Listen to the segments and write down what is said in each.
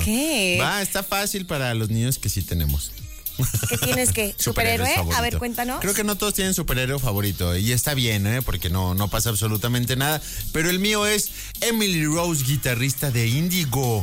Va, está fácil para los niños que sí tenemos. ¿Qué tienes que? ¿Superhéroe? A ver, cuéntanos. Creo que no todos tienen superhéroe favorito. Y está bien, porque no pasa absolutamente nada. Pero el mío es Emily Rose, guitarrista de Indigo.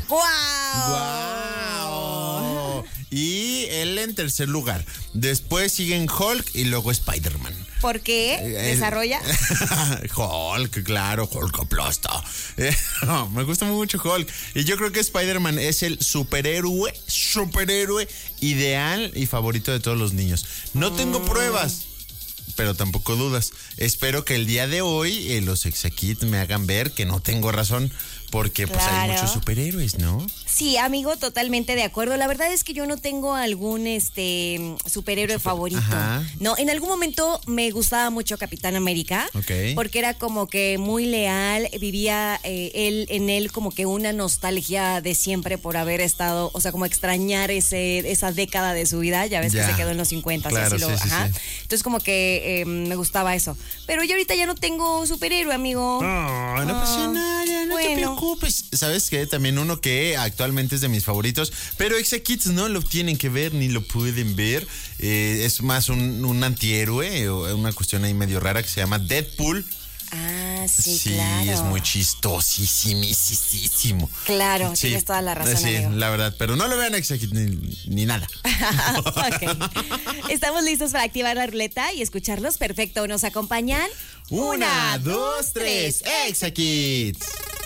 ¡Guau! Y él en tercer lugar. Después siguen Hulk y luego Spider-Man. ¿Por qué? ¿Desarrolla? Hulk, claro, Hulk aplasta. Me gusta mucho Hulk. Y yo creo que Spider-Man es el superhéroe ideal y favorito de todos los niños. No tengo pruebas, pero tampoco dudas. Espero que el día de hoy los Exakids me hagan ver que no tengo razón. Porque pues hay muchos superhéroes, ¿no? Sí, amigo, totalmente de acuerdo. La verdad es que yo no tengo algún superhéroe favorito. Ajá. No, en algún momento me gustaba mucho Capitán América. Ok. Porque era como que muy leal, vivía en él como que una nostalgia de siempre por haber estado, o sea, como extrañar esa década de su vida. Ya ves que se quedó en los 50. Claro, así sí. Entonces como que me gustaba eso. Pero yo ahorita ya no tengo superhéroe, amigo. No pasa nada, no te preocupes. ¿Sabes qué? También uno que actualmente es de mis favoritos, pero Exakids no lo tienen que ver ni lo pueden ver. Es más un antihéroe, una cuestión ahí medio rara que se llama Deadpool. Ah, sí, Sí, claro. es muy chistosísimo. Claro, Sí, tienes toda la razón, sí, amigo. la verdad, pero no lo vean Exakids ni nada. Ok. Estamos listos para activar la ruleta y escucharlos. Perfecto, ¿nos acompañan? 1, 2, 3, Exakids.